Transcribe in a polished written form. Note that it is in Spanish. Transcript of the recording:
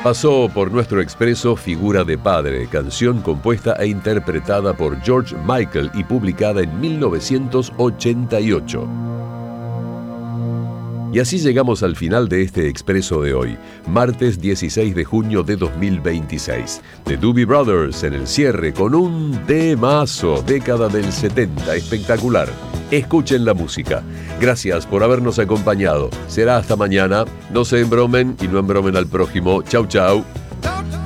Pasó por nuestro expreso Figura de Padre, canción compuesta e interpretada por George Michael y publicada en 1988. Y así llegamos al final de este expreso de hoy, martes 16 de junio de 2026. The Doobie Brothers en el cierre con un temazo, década del 70, espectacular. Escuchen la música. Gracias por habernos acompañado. Será hasta mañana. No se embromen y no embromen al prójimo. Chau, chau.